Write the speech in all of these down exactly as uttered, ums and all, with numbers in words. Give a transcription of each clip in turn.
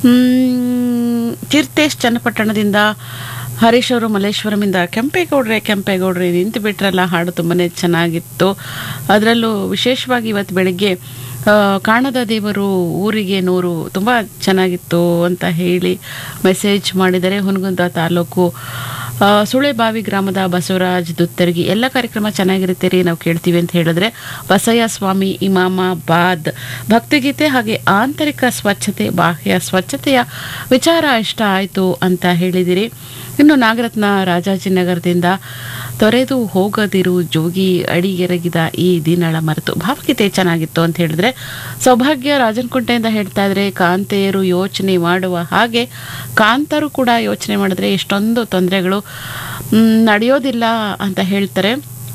ಹ್ಮ್, ತೀರ್ಥೇಶ್ ಚನ್ನಪಟ್ಟಣದಿಂದ, ಹರೀಶ್ ಅವರು ಮಲ್ಲೇಶ್ವರಮಿಂದ, ಕೆಂಪೇಗೌಡ್ರೆ ಕೆಂಪೇಗೌಡ್ರೆ ನಿಂತು ಬಿಟ್ರಲ್ಲ ಹಾಡು ತುಂಬಾ ಚೆನ್ನಾಗಿತ್ತು. ಅದರಲ್ಲೂ ವಿಶೇಷವಾಗಿ ಇವತ್ತು ಬೆಳಗ್ಗೆ ಆ, ಕಾಣದ ದೇವರು ಊರಿಗೆ ನೂರು ತುಂಬ ಚೆನ್ನಾಗಿತ್ತು ಅಂತ ಹೇಳಿ ಮೆಸೇಜ್ ಮಾಡಿದರೆ. ಹುನಗುಂದ ತಾಲೂಕು ಆ, ಸುಳೆಬಾವಿ ಗ್ರಾಮದ ಬಸವರಾಜ್ ದುತ್ತರ್ಗಿ, ಎಲ್ಲ ಕಾರ್ಯಕ್ರಮ ಚೆನ್ನಾಗಿರುತ್ತೆ ರೀ, ನಾವು ಕೇಳ್ತೀವಿ ಅಂತ ಹೇಳಿದ್ರೆ. ಬಸಯ್ಯ ಸ್ವಾಮಿ ಇಮಾಮಾಬಾದ್, ಭಕ್ತಿಗೀತೆ ಹಾಗೆ ಆಂತರಿಕ ಸ್ವಚ್ಛತೆ ಬಾಹ್ಯ ಸ್ವಚ್ಛತೆಯ ವಿಚಾರ ಇಷ್ಟ ಆಯಿತು ಅಂತ ಹೇಳಿದಿರಿ. ಇನ್ನು ನಾಗರತ್ನ ರಾಜಾಜಿನಗರದಿಂದ, ತೊರೆದು ಹೋಗದಿರು ಜೋಗಿ ಅಡಿಗೆರಗಿದ ಈ ದಿನಳ ಮರೆತು, ಭಾವಗೀತೆ ಚೆನ್ನಾಗಿತ್ತು ಅಂತ ಹೇಳಿದ್ರೆ. ಸೌಭಾಗ್ಯ ರಾಜನಕುಂಟೆಯಿಂದ ಹೇಳ್ತಾ ಇದ್ರೆ, ಕಾಂತೆಯರು ಯೋಚನೆ ಮಾಡುವ ಹಾಗೆ ಕಾಂತರು ಕೂಡ ಯೋಚನೆ ಮಾಡಿದ್ರೆ ಎಷ್ಟೊಂದು ತೊಂದರೆಗಳು ನಡೆಯೋದಿಲ್ಲ ಅಂತ ಹೇಳ್ತಾರೆ.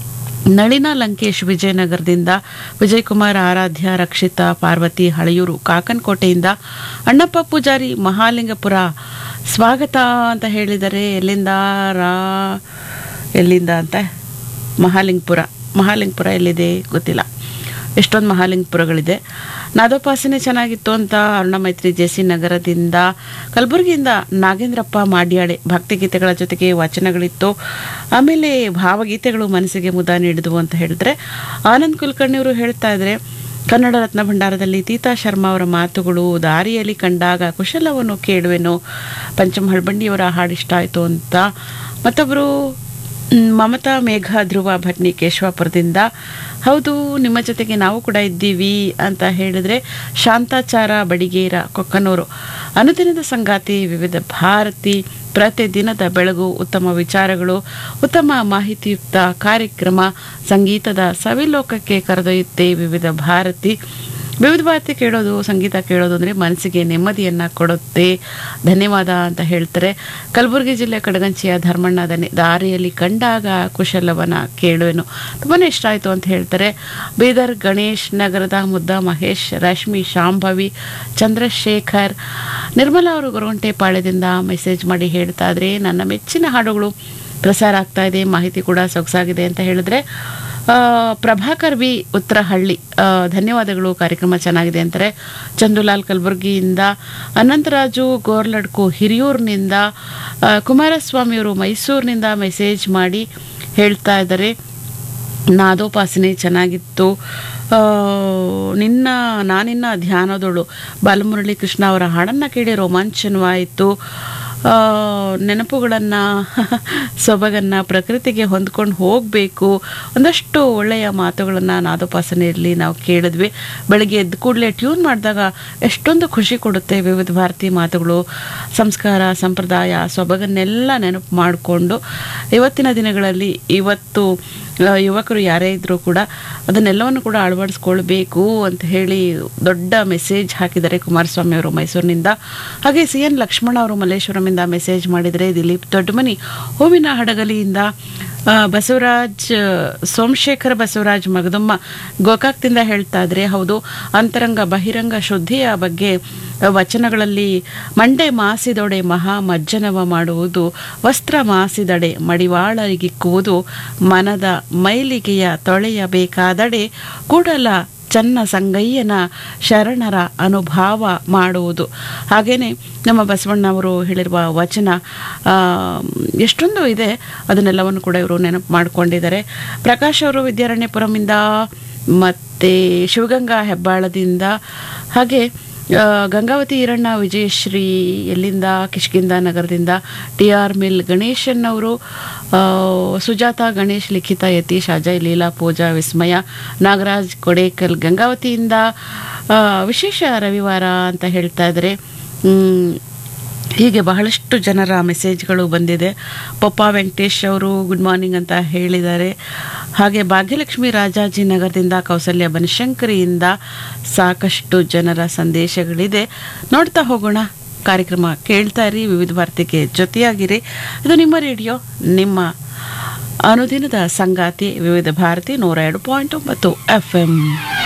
ನಳಿನ ಲಂಕೇಶ್ ವಿಜಯನಗರದಿಂದ, ವಿಜಯಕುಮಾರ್ ಆರಾಧ್ಯ, ರಕ್ಷಿತಾ ಪಾರ್ವತಿ ಹಳೆಯೂರು ಕಾಕನಕೋಟೆಯಿಂದ, ಅಣ್ಣಪ್ಪ ಪೂಜಾರಿ ಮಹಾಲಿಂಗಪುರ ಸ್ವಾಗತ ಅಂತ ಹೇಳಿದರೆ. ಎಲ್ಲಿಂದ ರಾ ಎಲ್ಲಿಂದ ಅಂತ ಮಹಾಲಿಂಗಪುರ ಮಹಾಲಿಂಗಪುರ ಎಲ್ಲಿದೆ ಗೊತ್ತಿಲ್ಲ, ಎಷ್ಟೊಂದು ಮಹಾಲಿಂಗಪುರಗಳಿದೆ. ನಾದೋಪಾಸನೆ ಚೆನ್ನಾಗಿತ್ತು ಅಂತ ಅರುಣ ಮೈತ್ರಿ ಜೆಸಿ ನಗರದಿಂದ, ಕಲಬುರಗಿಯಿಂದ ನಾಗೇಂದ್ರಪ್ಪ ಮಾಡ್ಯಾಳೆ, ಭಕ್ತಿಗೀತೆಗಳ ಜೊತೆಗೆ ವಚನಗಳಿತ್ತು, ಆಮೇಲೆ ಭಾವಗೀತೆಗಳು ಮನಸ್ಸಿಗೆ ಮುದ ನೀಡಿದವು ಅಂತ ಹೇಳಿದ್ರೆ. ಆನಂದ್ ಕುಲಕರ್ಣಿಯವರು ಹೇಳ್ತಾ ಇದ್ರೆ, ಕನ್ನಡ ರತ್ನ ಭಂಡಾರದಲ್ಲಿ ತೀತಾ ಶರ್ಮಾ ಅವರ ಮಾತುಗಳು, ದಾರಿಯಲ್ಲಿ ಕಂಡಾಗ ಕುಶಲವನ್ನು ಕೇಳುವೆನು, ಪಂಚಮ ಹಳ್ಬಂಡಿಯವರ ಹಾಡಿಷ್ಟ ಆಯಿತು ಅಂತ. ಮತ್ತೊಬ್ಬರು ಮಮತಾ ಮೇಘ ಧ್ರುವ ಭಟ್ನಿ ಕೇಶವಾಪುರದಿಂದ, ಹೌದು ನಿಮ್ಮ ಜೊತೆಗೆ ನಾವು ಕೂಡ ಇದ್ದೀವಿ ಅಂತ ಹೇಳಿದ್ರೆ. ಶಾಂತಾಚಾರ ಬಡಿಗೇರ ಕೊಕ್ಕನೂರು, ಅನುದಿನದ ಸಂಗಾತಿ ವಿವಿಧ ಭಾರತಿ, ಪ್ರತಿದಿನದ ಬೆಳಗು, ಉತ್ತಮ ವಿಚಾರಗಳು, ಉತ್ತಮ ಮಾಹಿತಿಯುಕ್ತ ಕಾರ್ಯಕ್ರಮ, ಸಂಗೀತದ ಸವಿಲೋಕಕ್ಕೆ ಕರೆದೊಯ್ಯುತ್ತೆ ವಿವಿಧ ಭಾರತಿ. ವಿವಿಧ ಭಾರತಿ ಕೇಳೋದು, ಸಂಗೀತ ಕೇಳೋದು ಅಂದರೆ ಮನಸ್ಸಿಗೆ ನೆಮ್ಮದಿಯನ್ನು ಕೊಡುತ್ತೆ, ಧನ್ಯವಾದ ಅಂತ ಹೇಳ್ತಾರೆ. ಕಲಬುರಗಿ ಜಿಲ್ಲೆ ಕಡಗಂಚಿಯ ಧರ್ಮಣ್ಣ, ದನಿ ದಾರಿಯಲ್ಲಿ ಕಂಡಾಗ ಕುಶಲವನ ಕೇಳುವೆನು, ತುಂಬಾ ಇಷ್ಟ ಆಯಿತು ಅಂತ ಹೇಳ್ತಾರೆ. ಬೀದರ್ ಗಣೇಶ್ ನಗರದ ಮುದ್ದ ಮಹೇಶ್, ರಶ್ಮಿ ಶಾಂಭವಿ, ಚಂದ್ರಶೇಖರ್, ನಿರ್ಮಲಾ ಅವರು ಗೊರಗುಂಟೆ ಪಾಳ್ಯದಿಂದ ಮೆಸೇಜ್ ಮಾಡಿ ಹೇಳ್ತಾ ಇದ್ರೆ, ನನ್ನ ಮೆಚ್ಚಿನ ಹಾಡುಗಳು ಪ್ರಸಾರ ಆಗ್ತಾ ಇದೆ, ಮಾಹಿತಿ ಕೂಡ ಸೊಗಸಾಗಿದೆ ಅಂತ ಹೇಳಿದ್ರೆ. ಪ್ರಭಾಕರ್ ವಿ ಉತ್ತರಹಳ್ಳಿ, ಧನ್ಯವಾದಗಳು, ಕಾರ್ಯಕ್ರಮ ಚೆನ್ನಾಗಿದೆ ಅಂತಾರೆ. ಚಂದುಲಾಲ್ ಕಲಬುರ್ಗಿಯಿಂದ, ಅನಂತರಾಜು ಗೋರ್ಲಡ್ಕು ಹಿರಿಯೂರಿನಿಂದ, ಕುಮಾರಸ್ವಾಮಿಯವರು ಮೈಸೂರಿನಿಂದ ಮೆಸೇಜ್ ಮಾಡಿ ಹೇಳ್ತಾ ಇದ್ದಾರೆ, ನಾದೋಪಾಸನೆ ಚೆನ್ನಾಗಿತ್ತು, ನಿನ್ನ ನಾನಿನ್ನ ಧ್ಯಾನದೋಳು ಬಾಲಮುರಳಿ ಕೃಷ್ಣ ಅವರ ಹಾಡನ್ನು ಕೇಳಿ ರೋಮಾಂಚನವಾಯಿತು, ನೆನಪುಗಳನ್ನು ಸೊಬಗನ್ನು ಪ್ರಕೃತಿಗೆ ಹೊಂದ್ಕೊಂಡು ಹೋಗಬೇಕು, ಒಂದಷ್ಟು ಒಳ್ಳೆಯ ಮಾತುಗಳನ್ನು ನಾದೋಪಾಸನೆಯಲ್ಲಿ ನಾವು ಕೇಳಿದ್ವಿ. ಬೆಳಗ್ಗೆ ಎದ್ದು ಕೂಡಲೇ ಟ್ಯೂನ್ ಮಾಡಿದಾಗ ಎಷ್ಟೊಂದು ಖುಷಿ ಕೊಡುತ್ತೆ. ವಿವಿಧ ಭಾರತಿ ಮಾತುಗಳು, ಸಂಸ್ಕಾರ, ಸಂಪ್ರದಾಯ, ಸೊಬಗನ್ನೆಲ್ಲ ನೆನಪು ಮಾಡಿಕೊಂಡು ಇವತ್ತಿನ ದಿನಗಳಲ್ಲಿ ಇವತ್ತು ಯುವಕರು ಯಾರೇ ಇದ್ದರೂ ಕೂಡ ಅದನ್ನೆಲ್ಲವನ್ನು ಕೂಡ ಅಳವಡಿಸ್ಕೊಳ್ಬೇಕು ಅಂತ ಹೇಳಿ ದೊಡ್ಡ ಮೆಸೇಜ್ ಹಾಕಿದ್ದಾರೆ ಕುಮಾರಸ್ವಾಮಿ ಅವರು ಮೈಸೂರಿನಿಂದ. ಹಾಗೆ ಸಿ ಎನ್ ಲಕ್ಷ್ಮಣ ಅವರು ಮಲ್ಲೇಶ್ವರಮಿಂದ ಮೆಸೇಜ್ ಮಾಡಿದರೆ. ದಿಲೀಪ್ ದೊಡ್ಡಮನಿ ಹೂವಿನ ಹಡಗಲಿಯಿಂದ, ಬಸವರಾಜ್ ಸೋಮಶೇಖರ ಬಸವರಾಜ್ ಮಗದಮ್ಮ ಗೋಕಾಕ್ದಿಂದ ಹೇಳ್ತಾ ಇದ್ರೆ, ಹೌದು ಅಂತರಂಗ ಬಹಿರಂಗ ಶುದ್ಧಿಯ ಬಗ್ಗೆ ವಚನಗಳಲ್ಲಿ ಮಂಡೆ ಮಾಸಿದೊಡೆ ಮಹಾ ಮಜ್ಜನವ ಮಾಡುವುದು, ವಸ್ತ್ರ ಮಾಸಿದಡೆ ಮಡಿವಾಳರಿಗಿಕ್ಕುವುದು, ಮನದ ಮೈಲಿಗೆಯ ತೊಳೆಯಬೇಕಾದಡೆ ಕೂಡಲ ಚನ್ನ ಸಂಗಯ್ಯನ ಶರಣರ ಅನುಭಾವ ಮಾಡುವುದು. ಹಾಗೇನೆ ನಮ್ಮ ಬಸವಣ್ಣವರು ಹೇಳಿರುವ ವಚನ ಎಷ್ಟೊಂದು ಇದೆ, ಅದನ್ನೆಲ್ಲವನ್ನು ಕೂಡ ಇವರು ನೆನಪು ಮಾಡಿಕೊಂಡಿದ್ದಾರೆ. ಪ್ರಕಾಶ್ ಅವರು ವಿದ್ಯಾರಣ್ಯಪುರಮಿಂದ, ಮತ್ತು ಶಿವಗಂಗಾ ಹೆಬ್ಬಾಳದಿಂದ, ಹಾಗೆ ಗಂಗಾವತಿ ಈರಣ್ಣ ವಿಜಯಶ್ರೀ ಎಲ್ಲಿಂದ ಕಿಷ್ಕಿಂದ ನಗರದಿಂದ, ಟಿ ಆರ್ ಮಿಲ್ ಗಣೇಶನ್ ಅವರು, ಸುಜಾತ ಗಣೇಶ್ ಲಿಖಿತ ಯತೀಶ್ ಅಜಯ್ ಲೀಲಾ ಪೂಜಾ ವಿಸ್ಮಯ, ನಾಗರಾಜ್ ಕೊಡೇಕಲ್ ಗಂಗಾವತಿಯಿಂದ, ವಿಶೇಷ ರವಿವಾರ ಅಂತ ಹೇಳ್ತಾ ಇದ್ದಾರೆ. ಹೀಗೆ ಬಹಳಷ್ಟು ಜನರ ಮೆಸೇಜ್ಗಳು ಬಂದಿದೆ. ಪಪ್ಪ ವೆಂಕಟೇಶ್ ಅವರು ಗುಡ್ ಮಾರ್ನಿಂಗ್ ಅಂತ ಹೇಳಿದ್ದಾರೆ. ಹಾಗೆ ಭಾಗ್ಯಲಕ್ಷ್ಮಿ ರಾಜಾಜಿನಗರದಿಂದ, ಕೌಸಲ್ಯ ಬನಶಂಕರಿಯಿಂದ ಸಾಕಷ್ಟು ಜನರ ಸಂದೇಶಗಳಿದೆ. ನೋಡ್ತಾ ಹೋಗೋಣ, ಕಾರ್ಯಕ್ರಮ ಕೇಳ್ತಾ ಇರಿ, ವಿವಿಧ ಭಾರತಿಗೆ ಜೊತೆಯಾಗಿರಿ. ಇದು ನಿಮ್ಮ ರೇಡಿಯೋ, ನಿಮ್ಮ ಅನುದಿನದ ಸಂಗಾತಿ ವಿವಿಧ ಭಾರತಿ ನೂರ ಎರಡು ಪಾಯಿಂಟ್ ಒಂಬತ್ತು ಎಫ್ ಎಂ.